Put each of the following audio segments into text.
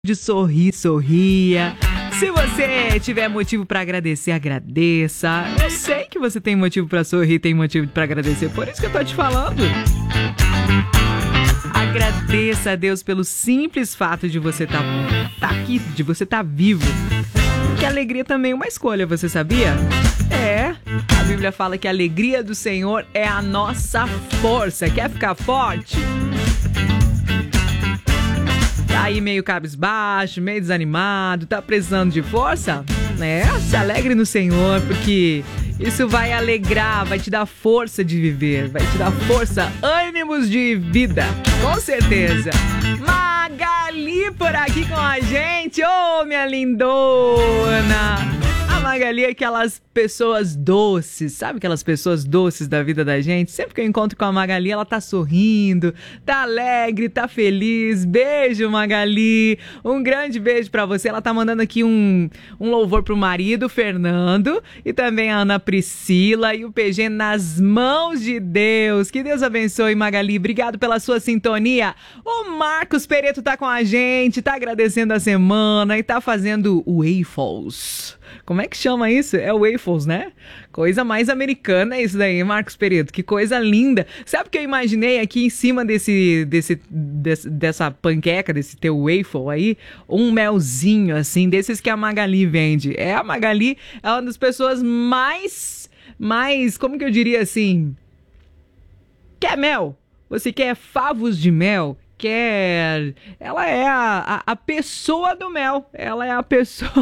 De sorrir, sorria. Se você tiver motivo pra agradecer, agradeça. Eu sei que você tem motivo pra sorrir, tem motivo pra agradecer, por isso que eu tô te falando. Agradeça a Deus pelo simples fato de você tá aqui, de você tá vivo. Porque a alegria também é uma escolha, você sabia? A Bíblia fala que a alegria do Senhor é a nossa força. Quer ficar forte? Tá aí meio cabisbaixo, meio desanimado, tá precisando de força? Se alegre no Senhor, porque isso vai alegrar, vai te dar força de viver, vai te dar força, ânimos de vida, com certeza. Magali por aqui com a gente, minha lindona! A Magali é aquelas pessoas doces, sabe aquelas pessoas doces da vida da gente? Sempre que eu encontro com a Magali, ela tá sorrindo, tá alegre, tá feliz. Beijo, Magali! Um grande beijo pra você. Ela tá mandando aqui um louvor pro marido, Fernando, e também a Ana Priscila e o PG nas mãos de Deus. Que Deus abençoe, Magali. Obrigado pela sua sintonia. O Marcos Pereto tá com a gente, tá agradecendo a semana e tá fazendo waffles. Como é que chama isso? É waffles, né? Coisa mais americana isso daí, Marcos Pereto. Que coisa linda. Sabe o que eu imaginei aqui em cima dessa panqueca, desse teu waffle aí? Um melzinho, assim, desses que a Magali vende. A Magali é uma das pessoas mais, como que eu diria assim? Quer mel? Você quer favos de mel? Ela é a pessoa do mel. Ela é a pessoa.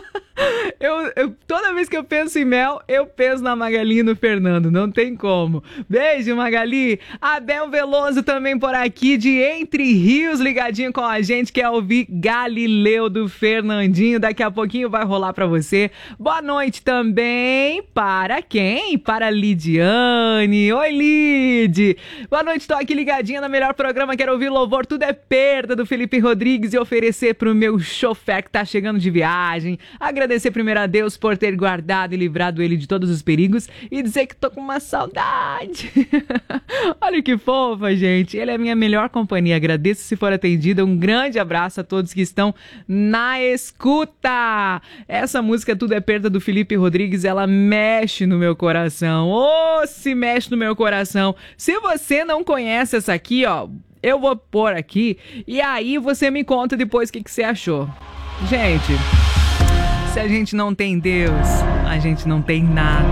Toda vez que eu penso em mel, eu penso na Magali e no Fernando. Não tem como. Beijo, Magali. Abel Veloso também por aqui, de Entre Rios, ligadinho com a gente, quer ouvir Galileu do Fernandinho. Daqui a pouquinho vai rolar pra você. Boa noite também para quem? Para Lidiane. Oi, Lid. Boa noite, tô aqui ligadinha no melhor programa. Quero ouvir Louvor Tudo é Perda, do Felipe Rodrigues, e oferecer pro meu chofer que tá chegando de viagem. Agradecer primeiro a Deus por ter guardado e livrado ele de todos os perigos e dizer que tô com uma saudade. Olha que fofa, gente. Ele é a minha melhor companhia. Agradeço se for atendida. Um grande abraço a todos que estão na escuta. Essa música Tudo é Perda, do Felipe Rodrigues, ela mexe no meu coração. Se mexe no meu coração. Se você não conhece essa aqui, eu vou pôr aqui e aí você me conta depois o que você achou. Gente, se a gente não tem Deus, a gente não tem nada.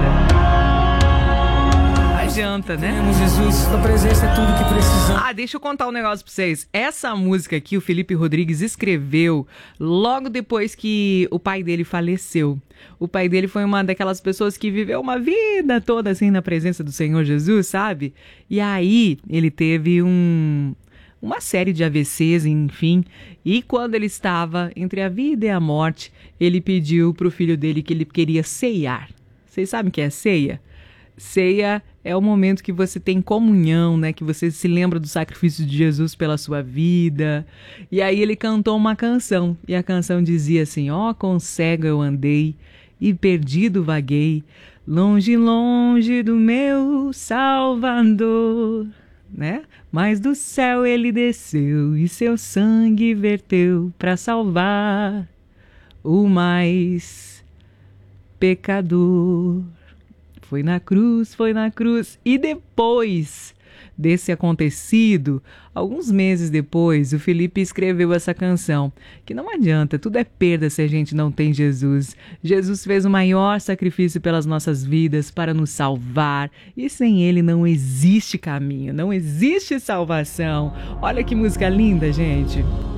Adianta, né? Jesus, tua presença é tudo que precisamos. Deixa eu contar um negócio pra vocês. Essa música aqui, o Felipe Rodrigues escreveu logo depois que o pai dele faleceu. O pai dele foi uma daquelas pessoas que viveu uma vida toda assim na presença do Senhor Jesus, sabe? E aí ele teve uma série de AVCs, enfim, e quando ele estava entre a vida e a morte, ele pediu pro filho dele que ele queria ceiar. Vocês sabem o que é ceia? Ceia é o momento que você tem comunhão, né? Que você se lembra do sacrifício de Jesus pela sua vida. E aí ele cantou uma canção, e a canção dizia assim: com cego eu andei e perdido vaguei, longe, longe do meu Salvador. Né? Mas do céu ele desceu e seu sangue verteu para salvar o mais pecador. Foi na cruz. E depois desse acontecido, alguns meses depois, o Felipe escreveu essa canção, que não adianta, tudo é perda se a gente não tem Jesus. Jesus fez o maior sacrifício pelas nossas vidas para nos salvar, e sem ele não existe caminho, não existe salvação. Olha que música linda, gente.